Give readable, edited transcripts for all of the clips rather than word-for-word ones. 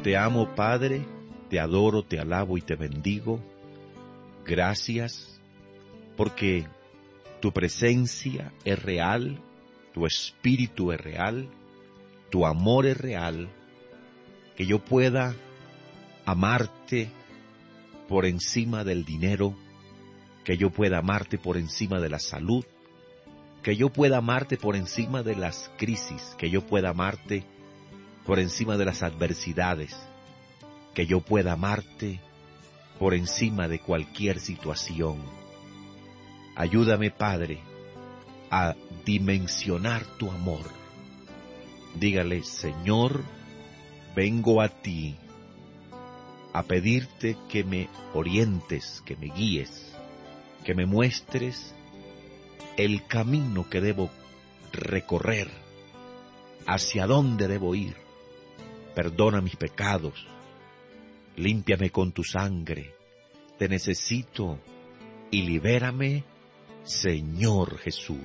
Te amo, Padre, te adoro, te alabo y te bendigo. Gracias, porque tu presencia es real, tu espíritu es real, tu amor es real, que yo pueda amarte por encima del dinero, que yo pueda amarte por encima de la salud, que yo pueda amarte por encima de las crisis, que yo pueda amarte por encima de las adversidades, que yo pueda amarte por encima de cualquier situación. Ayúdame, Padre, a dimensionar tu amor. Dígale: Señor, vengo a ti a pedirte que me orientes, que me guíes, que me muestres el camino que debo recorrer, hacia dónde debo ir. Perdona mis pecados, límpiame con tu sangre, te necesito y libérame, Señor Jesús.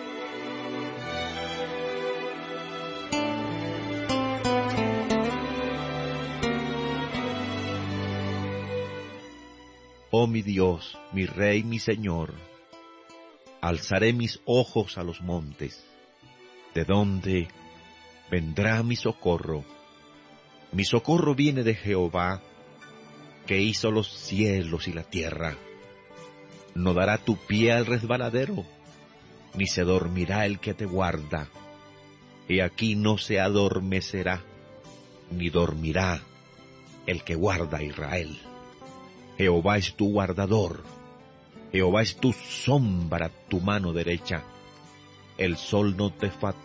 Oh mi Dios, mi Rey, mi Señor, alzaré mis ojos a los montes, ¿de dónde vendrá mi socorro? Mi socorro viene de Jehová, que hizo los cielos y la tierra. No dará tu pie al resbaladero, ni se dormirá el que te guarda. He aquí no se adormecerá, ni dormirá el que guarda a Israel. Jehová es tu guardador, Jehová es tu sombra, tu mano derecha. El sol no te